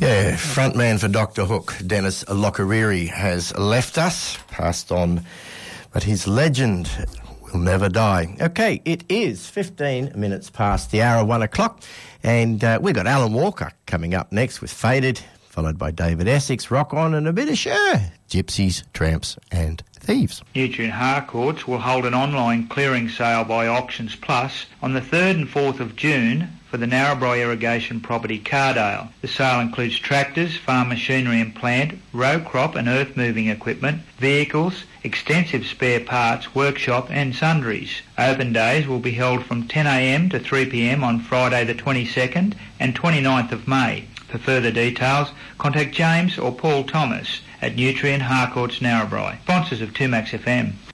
Yeah, frontman for Dr. Hook, Dennis Locoriri, has left us, passed on, but his legend will never die. Okay, it is 15 minutes past the hour, 1 o'clock, and we've got Alan Walker coming up next with Faded, followed by David Essex, Rock On, and a bit of Gypsies, Tramps and Thieves. Nutrien Harcourts will hold an online clearing sale by Auctions Plus on the 3rd and 4th of June for the Narrabri Irrigation Property Cardale. The sale includes tractors, farm machinery and plant, row crop and earth moving equipment, vehicles, extensive spare parts, workshop and sundries. Open days will be held from 10 a.m. to 3 p.m. on Friday the 22nd and 29th of May. For further details, contact James or Paul Thomas at Nutrien Harcourts Narrabri, sponsors of 2Max FM.